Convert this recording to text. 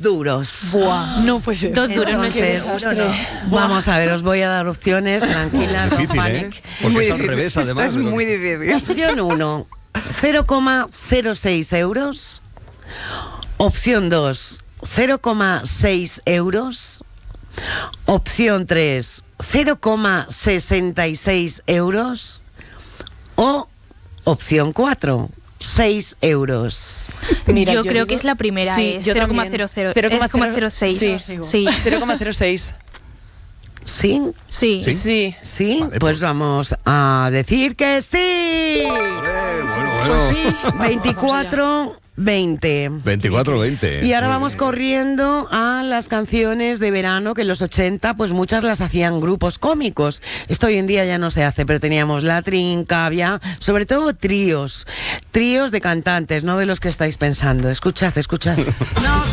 duros. Buah, no puede ser. 2 duros, Entonces, vamos a ver, os voy a dar opciones, tranquilas, no Difícil, panic. Porque Muy es al difícil. revés, además. Esto es muy difícil. Opción 1, 0,06 euros. Opción 2, 0,6 euros. Opción 3, 0,66 euros. O opción 4, 6 euros. Mira, yo creo que es la primera, sí, es yo 0,00, 0,06. Sí, Sí. 0,06. ¿Sí? Sí. Sí. Sí. ¿Sí? Vale, Pues vamos a decir que sí. Bueno. 24-20. 24-20. Y ahora Muy vamos bien. corriendo a las canciones de verano, que en los 80 pues muchas las hacían grupos cómicos. Esto hoy en día ya no se hace, pero teníamos La Trinca, había sobre todo tríos de cantantes, no de los que estáis pensando. Escuchad. No